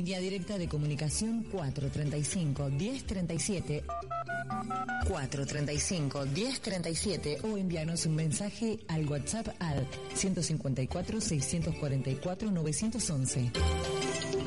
Línea directa de comunicación 435-1037. 435-1037 o envíanos un mensaje al WhatsApp al 154-644-911.